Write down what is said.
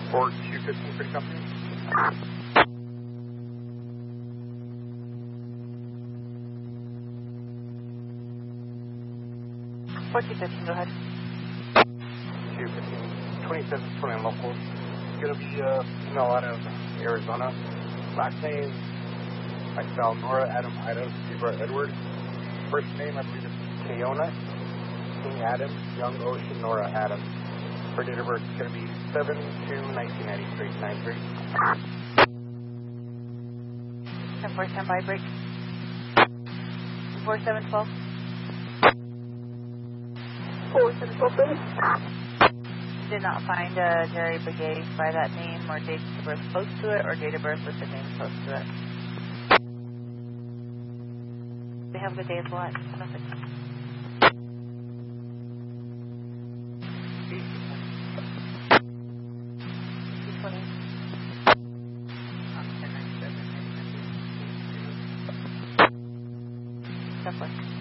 Or 215 for the company. 1415, go ahead. 215, 2720 local. It's going to be female out of Arizona. Last name, I spell Nora Adam Ida Zebra Edward. First name, I believe, is Keona King Adams, Young Ocean Nora Adams. Her date of birth is going to be 7/2/1993. 10-4, standby, break. 4712. 4712. Did not find Jerry Begay by that name or date of birth close to it or date of birth with the name close to it. They have a good day as well. Perfect. Definitely.